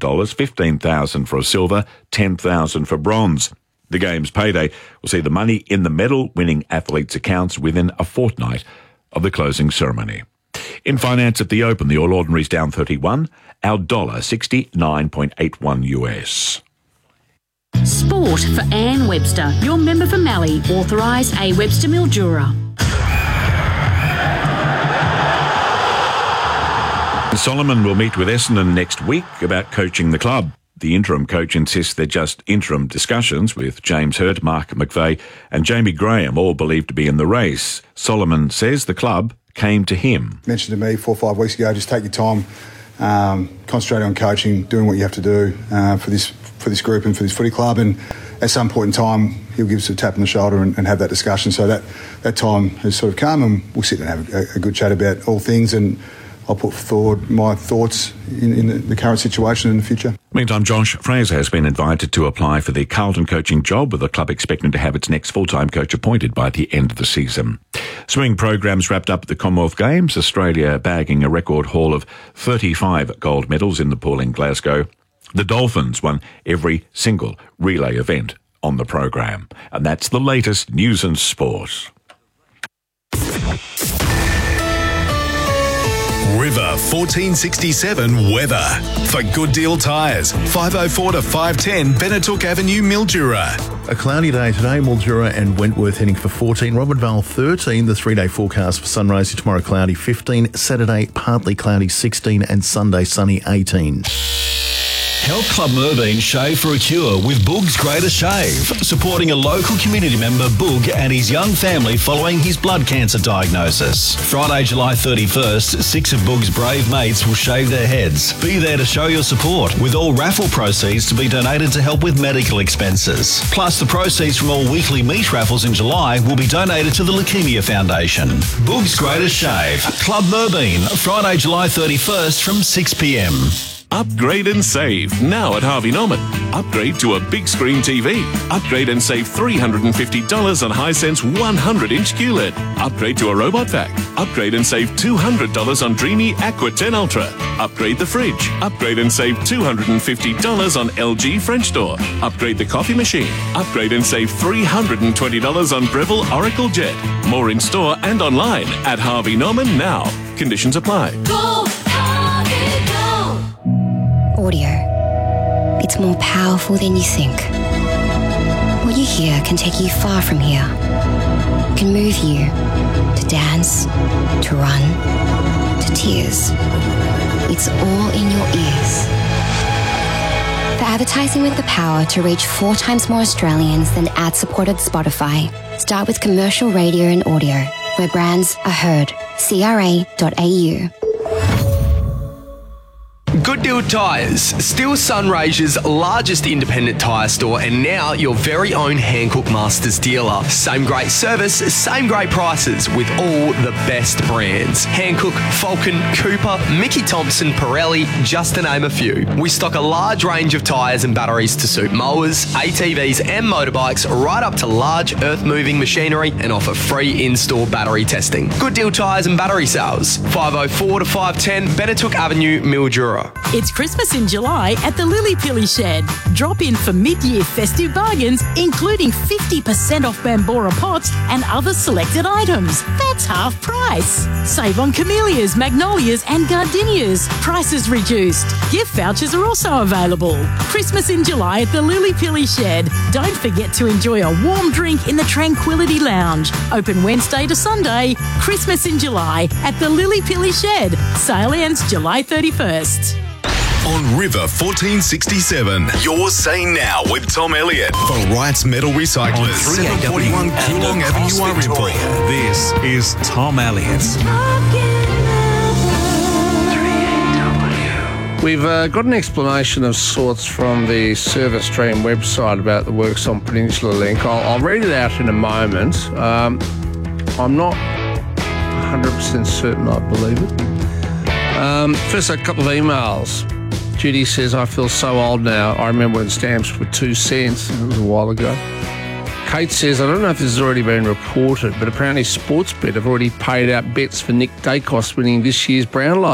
$15,000 for a silver, $10,000 for bronze. The game's payday will see the money in the medal-winning athletes' accounts within a fortnight of the closing ceremony. In finance at the Open, the All Ordinary's down 31, our dollar 69.81 US. Sport for Anne Webster, your member for Mallee, authorised A. Webster Mildura. Solomon will meet with Essendon next week about coaching the club. The interim coach insists they're just interim discussions, with James Hurt, Mark McVeigh and Jamie Graham all believed to be in the race. Solomon says the club came to him. Mentioned to me 4 or 5 weeks ago, just take your time, concentrate on coaching, doing what you have to do for this group and for this footy club, and at some point in time he'll give us a tap on the shoulder and have that discussion. So that time has sort of come, and we'll sit and have a good chat about all things, and I'll put forward my thoughts in the current situation and in the future. Meantime, Josh Fraser has been invited to apply for the Carlton coaching job, with the club expecting to have its next full-time coach appointed by the end of the season. Swimming programs wrapped up at the Commonwealth Games, Australia bagging a record haul of 35 gold medals in the pool in Glasgow. The Dolphins won every single relay event on the program. And that's the latest news and sport. River 1467 weather. For Good Deal Tyres, 504 to 510 Benetook Avenue, Mildura. A cloudy day today, Mildura and Wentworth heading for 14, Robinvale 13, the 3-day forecast for sunrise tomorrow cloudy 15, Saturday partly cloudy 16 and Sunday sunny 18. Help Club Merbein shave for a cure with Boog's Greater Shave, supporting a local community member, Boog, and his young family following his blood cancer diagnosis. Friday, July 31st, 6 of Boog's brave mates will shave their heads. Be there to show your support, with all raffle proceeds to be donated to help with medical expenses. Plus, the proceeds from all weekly meat raffles in July will be donated to the Leukemia Foundation. Boog's Greater Shave, Club Merbein, Friday, July 31st from 6 p.m. Upgrade and save now at Harvey Norman. Upgrade to a big screen TV. Upgrade and save $350 on Hisense 100-inch QLED. Upgrade to a robot vac. Upgrade and save $200 on Dreamy Aqua 10 Ultra. Upgrade the fridge. Upgrade and save $250 on LG French door. Upgrade the coffee machine. Upgrade and save $320 on Breville Oracle Jet. More in store and online at Harvey Norman now. Conditions apply. Go Harvey, go! Audio. It's more powerful than you think. What you hear can take you far from here. It can move you to dance, to run, to tears. It's all in your ears. For advertising with the power to reach 4 times more Australians than ad-supported Spotify, start with commercial radio and audio, where brands are heard. CRA.au. Good Deal Tyres, still Sunraysia's largest independent tyre store, and now your very own Hankook Masters dealer. Same great service, same great prices with all the best brands. Hankook, Falcon, Cooper, Mickey Thompson, Pirelli, just to name a few. We stock a large range of tyres and batteries to suit mowers, ATVs and motorbikes, right up to large earth-moving machinery, and offer free in-store battery testing. Good Deal Tyres and battery sales, 504 to 510 Benetook Avenue, Mildura. It's Christmas in July at the Lily Pilly Shed. Drop in for mid-year festive bargains, including 50% off Bambora pots and other selected items. That's half price. Save on camellias, magnolias and gardenias. Prices reduced. Gift vouchers are also available. Christmas in July at the Lily Pilly Shed. Don't forget to enjoy a warm drink in the Tranquility Lounge. Open Wednesday to Sunday. Christmas in July at the Lily Pilly Shed. Sale ends July 31st. On River 1467, you're saying now with Tom Elliott for Wright's Metal Recyclers, 741 Coolong Avenue, Victoria. This is Tom Elliott. We've got an explanation of sorts from the Service Stream website about the works on Peninsula Link. I'll read it out in a moment. I'm not 100% certain I believe it. First, a couple of emails. Judy says, I feel so old now. I remember when stamps were 2 cents. It was a while ago. Kate says, I don't know if this has already been reported, but apparently Sportsbet have already paid out bets for Nick Dacos winning this year's Brownlow.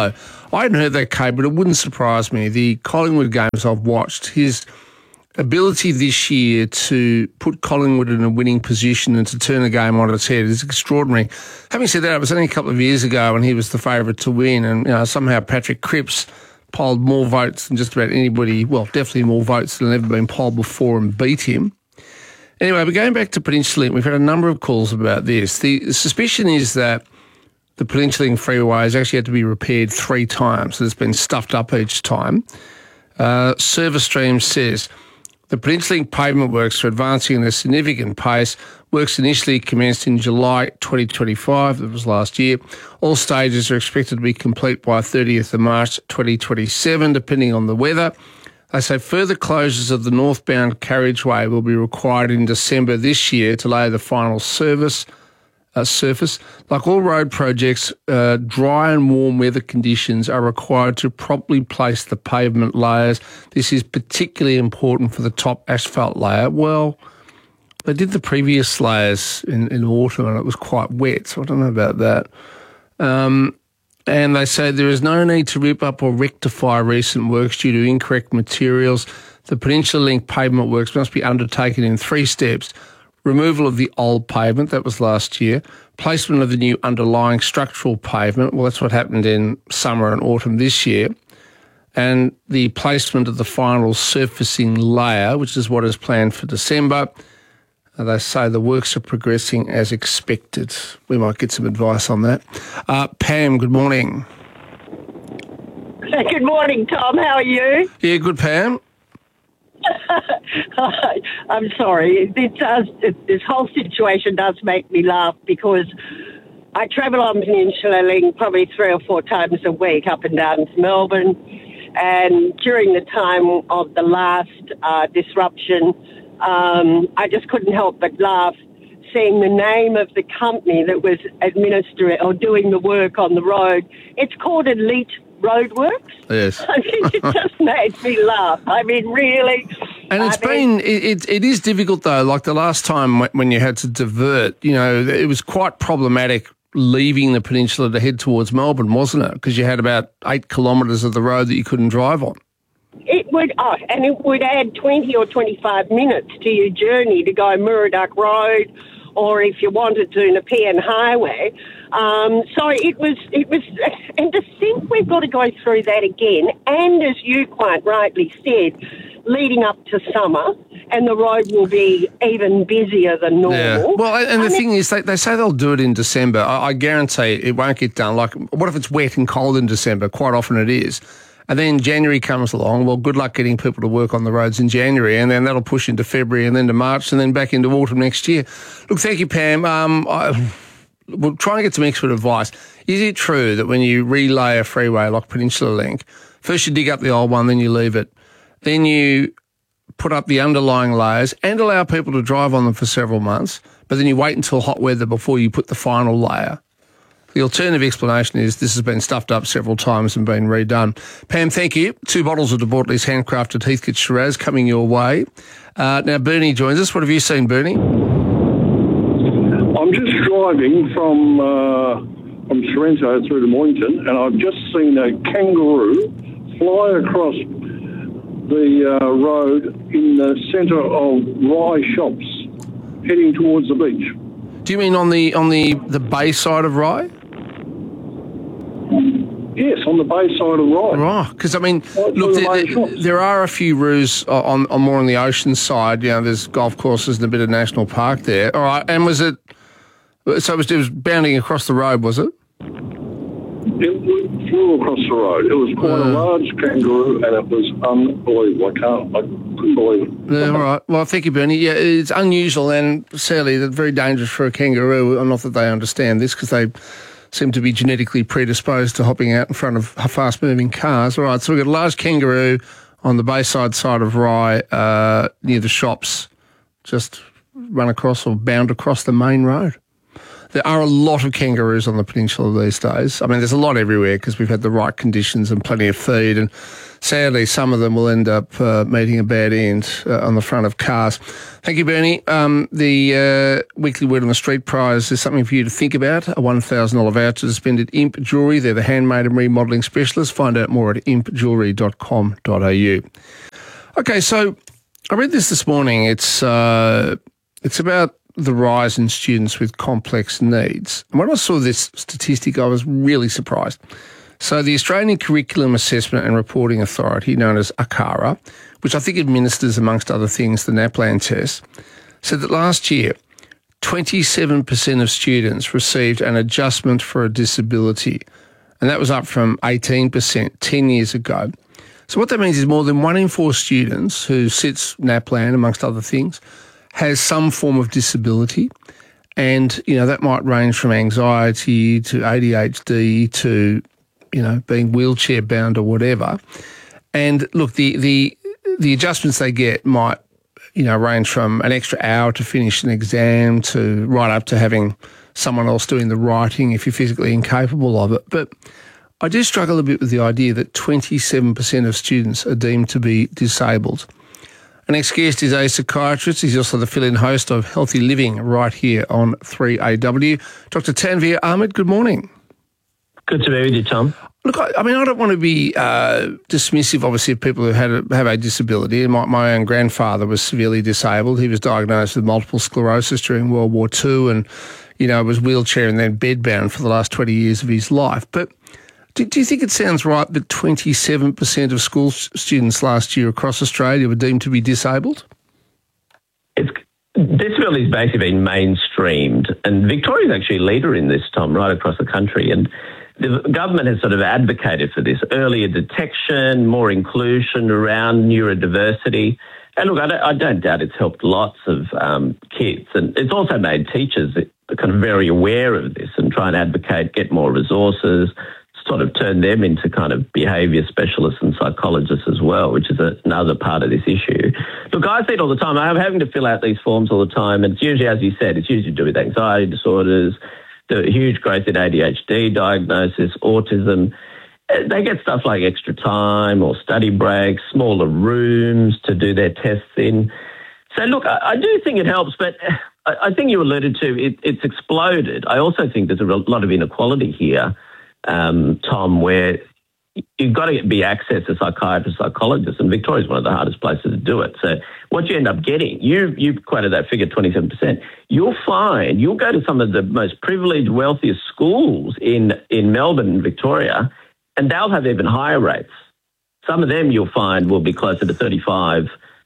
I hadn't heard that, Kate, but it wouldn't surprise me. The Collingwood games I've watched, his ability this year to put Collingwood in a winning position and to turn a game on its head is extraordinary. Having said that, it was only a couple of years ago when he was the favourite to win, and somehow Patrick Cripps polled more votes than just about anybody, well, definitely more votes than had ever been polled before, and beat him. Anyway, but going back to Peninsula Link, we've had a number of calls about this. The suspicion is that the Peninsula Link freeway has actually had to be repaired 3 times, so it's been stuffed up each time. ServiceStream says the Peninsula Link pavement works are advancing at a significant pace. Works initially commenced in July 2025, that was last year. All stages are expected to be complete by 30th of March 2027, depending on the weather. They say further closures of the northbound carriageway will be required in December this year to lay the final surface. Like all road projects, dry and warm weather conditions are required to properly place the pavement layers. This is particularly important for the top asphalt layer. Well, they did the previous layers in autumn and it was quite wet, so I don't know about that. And they say there is no need to rip up or rectify recent works due to incorrect materials. The Peninsula Link pavement works must be undertaken in 3 steps. Removal of the old pavement, that was last year. Placement of the new underlying structural pavement, well, that's what happened in summer and autumn this year. And the placement of the final surfacing layer, which is what is planned for December. They say the works are progressing as expected. We might get some advice on that. Pam, good morning. Good morning, Tom. How are you? Yeah, good, Pam. I'm sorry. This whole situation does make me laugh because I travel on Peninsula Link probably 3 or 4 times a week up and down to Melbourne. And during the time of the last disruption, I just couldn't help but laugh seeing the name of the company that was administering or doing the work on the road. It's called Elite Roadworks. Yes. I mean, it just made me laugh. I mean, really. And it is difficult though. Like the last time when you had to divert, it was quite problematic leaving the peninsula to head towards Melbourne, wasn't it? Because you had about 8 kilometres of the road that you couldn't drive on. It would add 20 or 25 minutes to your journey to go Murdoch Road, or if you wanted to, Nepean Highway. So it was, and to think we've got to go through that again, and as you quite rightly said, leading up to summer, and the road will be even busier than normal. Yeah. Well, and the thing is, they say they'll do it in December. I guarantee it won't get done. Like, what if it's wet and cold in December? Quite often it is. And then January comes along. Well, good luck getting people to work on the roads in January, and then that'll push into February and then to March and then back into autumn next year. Look, thank you, Pam. We're trying to get some expert advice. Is it true that when you relay a freeway like Peninsula Link, first you dig up the old one, then you leave it, then you put up the underlying layers and allow people to drive on them for several months, but then you wait until hot weather before you put the final layer? The alternative explanation is this has been stuffed up several times and been redone. Pam, thank you. 2 bottles of De Bortolys handcrafted Heathcote Shiraz coming your way. Now, Bernie joins us. What have you seen, Bernie? I'm just driving from Sorrento through to Mornington, and I've just seen a kangaroo fly across the road in the centre of Rye Shops, heading towards the beach. Do you mean on the bay side of Rye? Yes, on the bay side of Rye. Right, because, I mean, look, there are a few roos on more on the ocean side. There's golf courses and a bit of national park there. All right, and was it was bounding across the road, was it? It flew across the road. It was quite a large kangaroo, and it was unbelievable. I couldn't believe it. Yeah, all right. Well, thank you, Bernie. Yeah, it's unusual and sadly very dangerous for a kangaroo. Not that they understand this, because they seem to be genetically predisposed to hopping out in front of fast-moving cars. All right, so we've got a large kangaroo on the Bayside side of Rye near the shops, just run across or bound across the main road. There are a lot of kangaroos on the peninsula these days. I mean, there's a lot everywhere because we've had the right conditions and plenty of feed, and sadly, some of them will end up meeting a bad end on the front of cars. Thank you, Bernie. The Weekly Word on the Street prize is something for you to think about. A $1,000 voucher to spend at Imp Jewellery. They're the handmade and remodelling specialists. Find out more at impjewellery.com.au. Okay, so I read this morning. It's about the rise in students with complex needs. And when I saw this statistic, I was really surprised. So the Australian Curriculum Assessment and Reporting Authority, known as ACARA, which I think administers, amongst other things, the NAPLAN test, said that last year, 27% of students received an adjustment for a disability, and that was up from 18% 10 years ago. So what that means is more than 1 in 4 students who sits NAPLAN, amongst other things, has some form of disability. And, that might range from anxiety to ADHD to, being wheelchair bound or whatever. And look, the adjustments they get might, range from an extra hour to finish an exam to right up to having someone else doing the writing if you're physically incapable of it. But I do struggle a bit with the idea that 27% of students are deemed to be disabled. Our next guest is a psychiatrist. He's also the fill-in host of Healthy Living right here on 3AW. Dr. Tanveer Ahmed, good morning. Good to be with you, Tom. Look, I don't want to be dismissive, obviously, of people who have a disability. My own grandfather was severely disabled. He was diagnosed with multiple sclerosis during World War II and, was wheelchair and then bedbound for the last 20 years of his life. But do you think it sounds right that 27% of school students last year across Australia were deemed to be disabled? Disability has basically been mainstreamed, and Victoria's actually a leader in this, Tom, right across the country. And the government has sort of advocated for this earlier detection, more inclusion around neurodiversity. And look, I don't doubt it's helped lots of kids, and it's also made teachers kind of very aware of this and try and advocate, get more resources, sort of turn them into kind of behaviour specialists and psychologists as well, which is another part of this issue. Look, I see it all the time. I'm having to fill out these forms all the time, and it's usually, as you said, it's usually to do with anxiety disorders, the huge growth in ADHD diagnosis, autism. They get stuff like extra time or study breaks, smaller rooms to do their tests in. So, look, I do think it helps, but I think you alluded to it's exploded. I also think there's a lot of inequality here, Tom, where you've got to be access to psychiatrists, psychologists, and Victoria's one of the hardest places to do it. So what you end up getting, you've quoted that figure, 27%, you'll go to some of the most privileged, wealthiest schools in Melbourne and Victoria, and they'll have even higher rates. Some of them you'll find will be closer to 35%.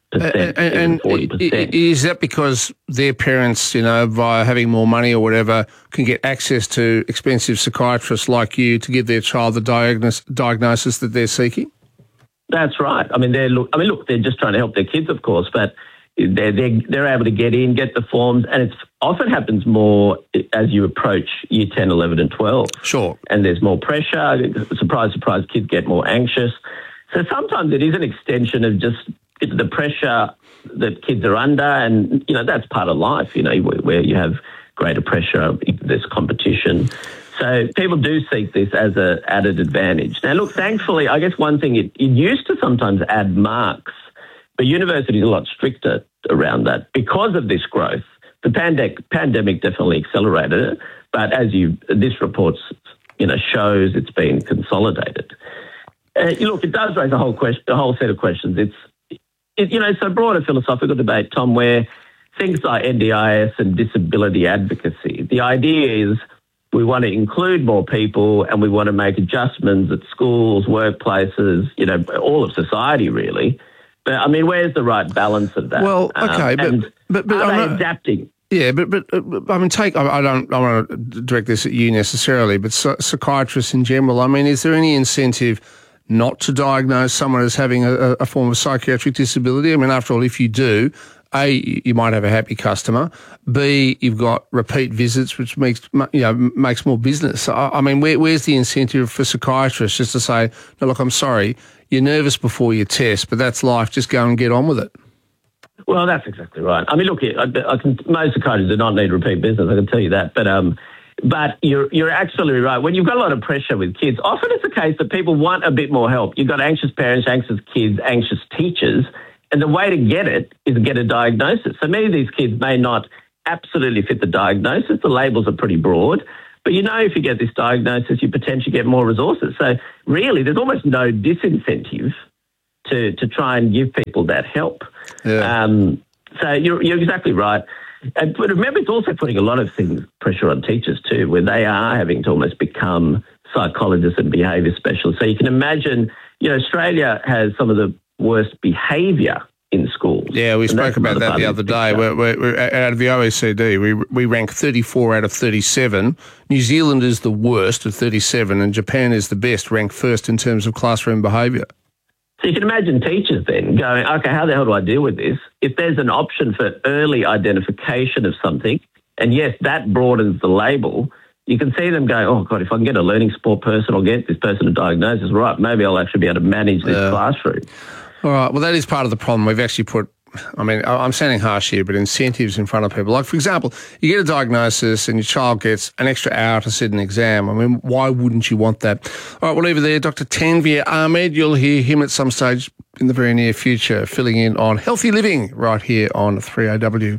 And 40%. Is that because their parents, via having more money or whatever, can get access to expensive psychiatrists like you to give their child the diagnosis that they're seeking? That's right. Look, they're just trying to help their kids, of course, but they're able to get the forms, and it often happens more as you approach year 10, 11 and 12. Sure. And there's more pressure. Surprise, surprise, kids get more anxious. So sometimes it is an extension of just the pressure that kids are under, and, that's part of life, where you have greater pressure, there's competition. So people do seek this as an added advantage. Now, look, thankfully, I guess one thing, it used to sometimes add marks, but universities are a lot stricter around that because of this growth. The pandemic definitely accelerated it, but as this report, shows, it's been consolidated. Look, it does raise a whole set of questions. It's a broader philosophical debate, Tom, where things like NDIS and disability advocacy, the idea is we want to include more people and we want to make adjustments at schools, workplaces, all of society really. But, where's the right balance of that? Well, okay, but are they adapting? Yeah, but I don't want to direct this at you necessarily, but psychiatrists in general, is there any incentive not to diagnose someone as having a form of psychiatric disability? After all, if you do, A, you might have a happy customer. B, you've got repeat visits, which makes more business. Where's the incentive for psychiatrists just to say, no, look, I'm sorry, you're nervous before your test, but that's life. Just go and get on with it. Well, that's exactly right. Look, most psychiatrists do not need repeat business, I can tell you that. But But you're absolutely right. When you've got a lot of pressure with kids, often it's the case that people want a bit more help. You've got anxious parents, anxious kids, anxious teachers, and the way to get it is to get a diagnosis. So many of these kids may not absolutely fit the diagnosis. The labels are pretty broad. But if you get this diagnosis, you potentially get more resources. So really, there's almost no disincentive to try and give people that help. Yeah. So you're exactly right. But remember, it's also putting a lot of pressure on teachers too, where they are having to almost become psychologists and behaviour specialists. So you can imagine, Australia has some of the worst behaviour in schools. Yeah, we spoke about that the other day. We're out of the OECD, we rank 34 out of 37. New Zealand is the worst at 37, and Japan is the best, ranked first in terms of classroom behaviour. So you can imagine teachers then going, okay, how the hell do I deal with this? If there's an option for early identification of something, and yes, that broadens the label, you can see them going, oh, God, if I can get a learning support person or get this person a diagnosis, right, maybe I'll actually be able to manage this classroom. All right, well, that is part of the problem. We've actually put, I'm sounding harsh here, but incentives in front of people. Like, for example, you get a diagnosis and your child gets an extra hour to sit an exam. Why wouldn't you want that? All right, we'll leave it there. Dr. Tanvir Ahmed, you'll hear him at some stage in the very near future, filling in on healthy living right here on 3AW.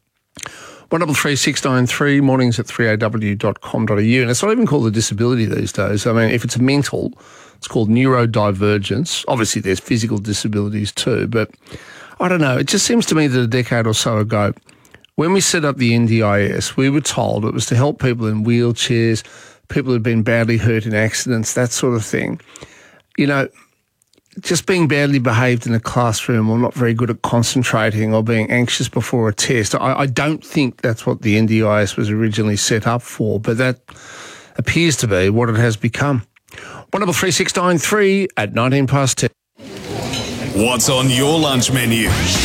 133693, mornings at 3aw.com.au. And it's not even called a disability these days. If it's mental, it's called neurodivergence. Obviously, there's physical disabilities too, but I don't know. It just seems to me that a decade or so ago, when we set up the NDIS, we were told it was to help people in wheelchairs, people who'd been badly hurt in accidents, that sort of thing. Just being badly behaved in a classroom or not very good at concentrating or being anxious before a test, I don't think that's what the NDIS was originally set up for, but that appears to be what it has become. 133693 at 10. What's on your lunch menu?